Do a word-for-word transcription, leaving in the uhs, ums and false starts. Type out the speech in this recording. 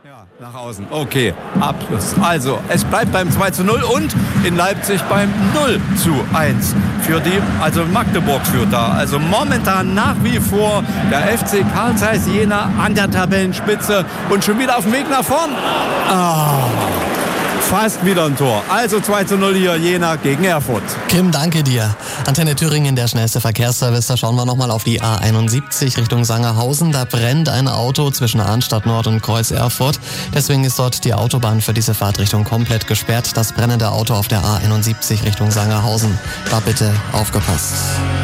Ja, nach außen. Okay, Abschluss. Also, es bleibt beim zwei zu null und in Leipzig beim null zu eins für die, also Magdeburg führt da. Also momentan nach wie vor der F C Carl Zeiss Jena an der Tabellenspitze und schon wieder auf dem Weg nach vorn. Ah, fast wieder ein Tor. Also zwei zu null hier Jena gegen Erfurt. Kim, danke dir. Antenne Thüringen, der schnellste Verkehrsservice. Da schauen wir nochmal auf die A einundsiebzig Richtung Sangerhausen. Da brennt ein Auto zwischen Arnstadt Nord und Kreuz Erfurt. Deswegen ist dort die Autobahn für diese Fahrtrichtung komplett gesperrt. Das brennende Auto auf der A einundsiebzig Richtung Sangerhausen. Da bitte aufgepasst.